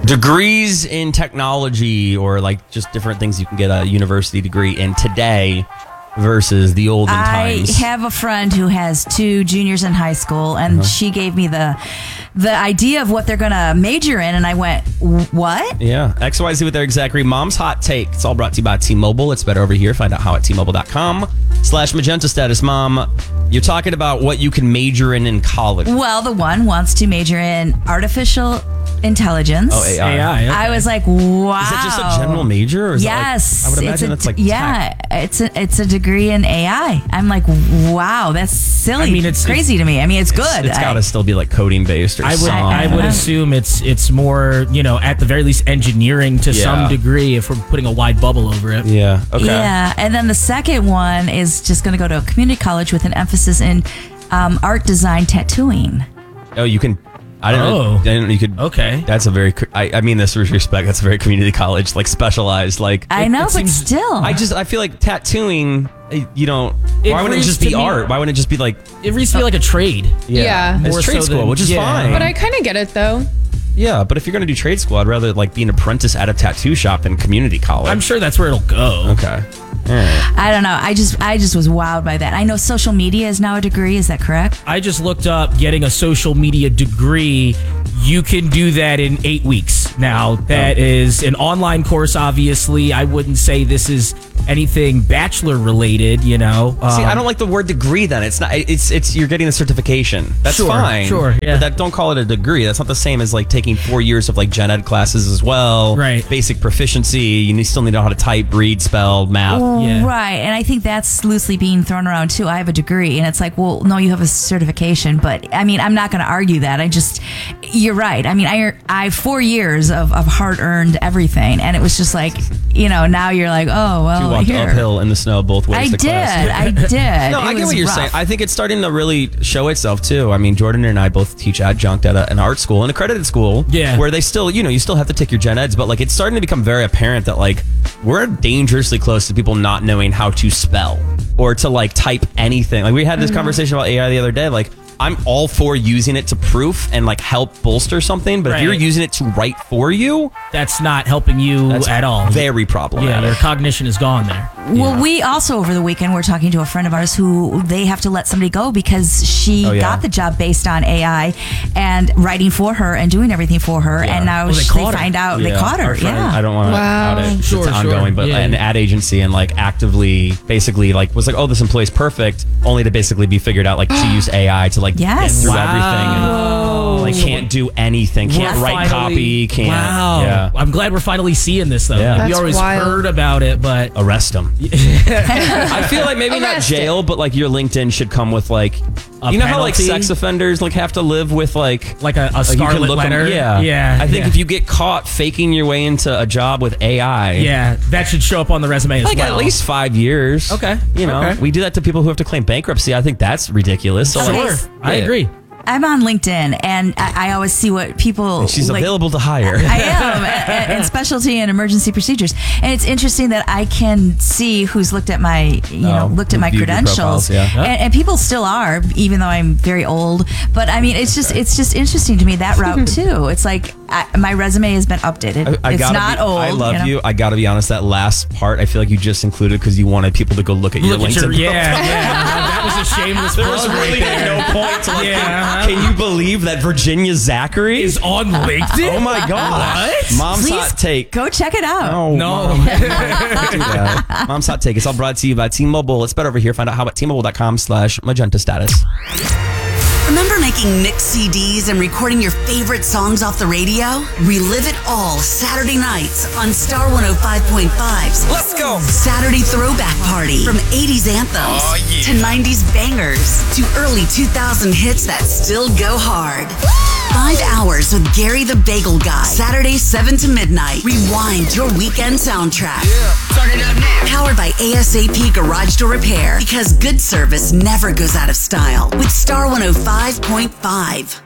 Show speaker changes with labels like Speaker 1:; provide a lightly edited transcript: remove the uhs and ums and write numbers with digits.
Speaker 1: Degrees in technology, or like just different things you can get a university degree in today versus the olden times.
Speaker 2: I have a friend who has 2 juniors in high school, and she gave me the idea of what they're going to major in, and I went, what?
Speaker 1: Yeah, XYZ with their exact read. Mom's Hot Take. It's all brought to you by T-Mobile. It's better over here. Find out how at T-Mobile.com/Magenta Status. Mom, you're talking about what you can major in college.
Speaker 2: Well, the one wants to major in artificial intelligence.
Speaker 1: Oh, AI.
Speaker 3: Okay.
Speaker 2: I was like, wow.
Speaker 1: Is it just a general major? Or is
Speaker 2: Yes.
Speaker 1: I would imagine it's like
Speaker 2: yeah,
Speaker 1: tech.
Speaker 2: it's a degree in AI. I'm like, wow, that's silly.
Speaker 3: I mean, it's
Speaker 2: crazy to me. I mean, it's good.
Speaker 1: It's got to still be like coding based or something.
Speaker 3: I would assume it's more, at the very least, engineering to some degree if we're putting a wide bubble over it.
Speaker 1: Yeah. Okay.
Speaker 2: Yeah, and then the second one is just going to go to a community college with an emphasis in art, design, tattooing.
Speaker 1: Oh, you can. I didn't know you could.
Speaker 3: Okay.
Speaker 1: That's a very. I mean this with respect. That's a very community college, like specialized. Like
Speaker 2: I know, but
Speaker 3: seems-
Speaker 2: still,
Speaker 1: I feel like tattooing. You don't. Why wouldn't it
Speaker 3: reads
Speaker 1: just
Speaker 3: to
Speaker 1: be
Speaker 3: me-
Speaker 1: art? Why wouldn't it just be like?
Speaker 3: It reads to me like a trade.
Speaker 4: Yeah.
Speaker 1: It's
Speaker 3: More
Speaker 1: trade
Speaker 3: so
Speaker 1: school,
Speaker 3: than-
Speaker 1: which is
Speaker 3: yeah.
Speaker 1: fine.
Speaker 4: But I kind of get it, though.
Speaker 1: Yeah, but if you're gonna do trade school, I'd rather like be an apprentice at a tattoo shop than community college.
Speaker 3: I'm sure that's where it'll go.
Speaker 1: Okay. All right.
Speaker 2: I don't know. I just was wowed by that. I know social media is now a degree. Is that correct?
Speaker 3: I just looked up getting a social media degree. You can do that in 8 weeks. Now, that is an online course, obviously. I wouldn't say this is anything bachelor related,
Speaker 1: See, I don't like the word degree. Then it's not. It's you're getting the certification. That's
Speaker 3: Sure,
Speaker 1: fine.
Speaker 3: sure, yeah.
Speaker 1: But don't call it a degree. That's not the same as like taking 4 years of like gen ed classes as well.
Speaker 3: Right.
Speaker 1: Basic proficiency. You still need to know how to type, read, spell, math.
Speaker 3: Yeah.
Speaker 2: Right. And I think that's loosely being thrown around too. I have a degree, and it's like, well, no, you have a certification. But I mean, I'm not going to argue that. You're right. I mean, I have 4 years of hard earned everything, and it was just like, now you're like, oh well.
Speaker 1: You walked
Speaker 2: here.
Speaker 1: uphill in the snow both ways.
Speaker 2: I
Speaker 1: to class.
Speaker 2: did.
Speaker 1: No, I
Speaker 2: It
Speaker 1: get
Speaker 2: was
Speaker 1: what you're
Speaker 2: rough.
Speaker 1: saying. I think it's starting to really show itself too. I mean, Jordan and I both teach adjunct at an art school, an accredited school, where they still, you still have to take your gen eds, but like it's starting to become very apparent that like we're dangerously close to people not knowing how to spell or to like type anything. Like we had this conversation about AI the other day. Like I'm all for using it to proof and like help bolster something, but if you're using it to write for you,
Speaker 3: That's not helping you
Speaker 1: that's
Speaker 3: at all.
Speaker 1: very problematic.
Speaker 3: Yeah, your cognition is gone there.
Speaker 2: Well, we also over the weekend were talking to a friend of ours who they have to let somebody go because she got the job based on AI and writing for her and doing everything for her, and now
Speaker 3: they
Speaker 2: they
Speaker 3: caught her.
Speaker 2: find out they
Speaker 1: Yeah,
Speaker 2: caught her.
Speaker 1: our friend,
Speaker 2: Yeah.
Speaker 1: I don't want to
Speaker 4: Wow.
Speaker 1: out it.
Speaker 3: Sure,
Speaker 1: it's
Speaker 3: sure.
Speaker 1: ongoing, but
Speaker 3: Yeah.
Speaker 1: an ad agency and like actively, basically, like was like, oh, this employee's perfect, only to basically be figured out like to use AI to like
Speaker 2: Yes.
Speaker 1: get through
Speaker 3: Wow.
Speaker 1: everything and like can't do anything, can't
Speaker 3: We're
Speaker 1: write copy, can't.
Speaker 3: Wow.
Speaker 1: Yeah.
Speaker 3: I'm glad we're finally seeing this, though.
Speaker 1: Yeah.
Speaker 3: Like, we
Speaker 4: That's
Speaker 3: always
Speaker 4: wild.
Speaker 3: heard about it, but
Speaker 1: Arrest them. I feel like maybe not
Speaker 4: Arrest
Speaker 1: jail, but like your LinkedIn should come with like,
Speaker 3: A
Speaker 1: you know how like
Speaker 3: penalty?
Speaker 1: sex offenders like have to live with like
Speaker 3: like a
Speaker 1: you can
Speaker 3: scarlet
Speaker 1: look 'em-
Speaker 3: letter.
Speaker 1: Yeah. I think
Speaker 3: yeah.
Speaker 1: if you get caught faking your way into a job with AI,
Speaker 3: Yeah, that should show up on the resume as
Speaker 1: like
Speaker 3: well.
Speaker 1: at least 5 years.
Speaker 3: Okay.
Speaker 1: You know,
Speaker 3: Okay.
Speaker 1: we do that to people who have to claim bankruptcy. I think that's ridiculous. So
Speaker 2: Sure.
Speaker 1: like,
Speaker 3: I
Speaker 1: yeah.
Speaker 3: agree.
Speaker 2: I'm on LinkedIn, and I always see what people.
Speaker 1: She's
Speaker 2: like,
Speaker 1: available to hire.
Speaker 2: I am, in specialty and emergency procedures, and it's interesting that I can see who's looked at my, looked at my
Speaker 1: viewed your
Speaker 2: credentials,
Speaker 1: profiles, yeah.
Speaker 2: and people still are, even though I'm very old. But I mean, it's just interesting to me that route too. It's like my resume has been updated.
Speaker 1: I
Speaker 2: It's
Speaker 1: gotta
Speaker 2: not
Speaker 1: be,
Speaker 2: old.
Speaker 1: I love
Speaker 2: know?
Speaker 1: you. I gotta be honest. That last part, I feel like you just included because you wanted people to go look at your
Speaker 3: Look at
Speaker 1: LinkedIn.
Speaker 3: your, that was a shameless
Speaker 1: There was
Speaker 3: plug
Speaker 1: really
Speaker 3: right there.
Speaker 1: no point to like.
Speaker 3: Yeah.
Speaker 1: Can you believe that Virginia Zachary
Speaker 3: Is on LinkedIn?
Speaker 1: Oh my god!
Speaker 3: What?
Speaker 1: Mom's
Speaker 2: Please
Speaker 1: hot take.
Speaker 2: Go check it out.
Speaker 1: Oh,
Speaker 3: No.
Speaker 1: Mom. Don't do that. Mom's hot take. It's all brought to you by T-Mobile. It's better over here. Find out how at T-Mobile.com/Magenta Status.
Speaker 5: Remember making mixed CDs and recording your favorite songs off the radio? Relive it all Saturday nights on Star 105.5's
Speaker 6: Let's go.
Speaker 5: Saturday Throwback Party. From 80s anthems to 90s bangers to early 2000 hits that still go hard. 5 hours with Gary the Bagel Guy. Saturday 7 to midnight. Rewind your weekend soundtrack.
Speaker 6: Turn it up now.
Speaker 5: Powered by ASAP Garage Door Repair. Because good service never goes out of style. With Star 105.5.